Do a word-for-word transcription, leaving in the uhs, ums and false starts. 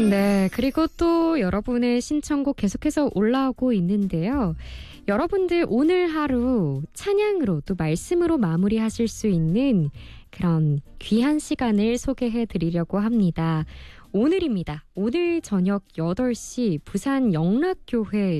네, 그리고 또 여러분의 신청곡 계속해서 올라오고 있는데요. 여러분들 오늘 하루 찬양으로 또 말씀으로 마무리하실 수 있는 그런 귀한 시간을 소개해 드리려고 합니다. 오늘입니다. 오늘 저녁 여덟 시 부산 영락교회